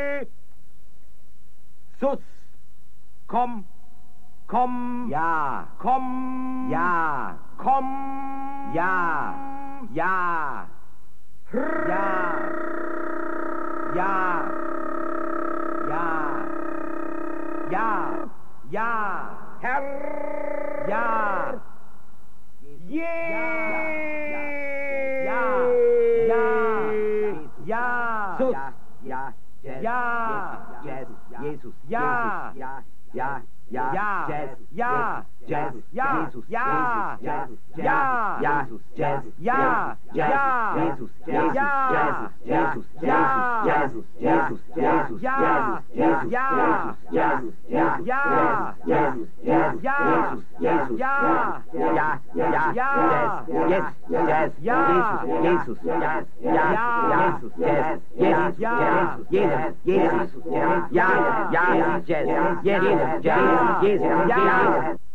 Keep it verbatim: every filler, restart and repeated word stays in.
Sus. Komm. Komm. Ja. Komm. Ja. Komm. Ja. Ja. Ja. Ja. Ja. Ja. Ja. Herr. Ja. Je. Ja. Ja. Ja. Sus. Ja. Ja. Jesus. Ja. Ja. Ja. Ja, Ja. Jazz, Ja. Jazz, Ja. Jesus, Ja. Jesus, Ja. ja, Jazz, Ja. Ja. Jesus, Ja. Jesus, Ja. Jesus, Jesus, Jesus, Ja. Jesus, Ja. Jesus, Ja. Ja, Jesus, Jesus, Ja. Jesus, Ja. ja, ja, Ja. Jazz, Jazz, Ja. Jesus, Jazz, ja, Jesus, Jazz, Jesus, Ja. Jesus, Jesus, ja, ja, Jazz, yes, yes, yes, Ja. yes, yes, Ja.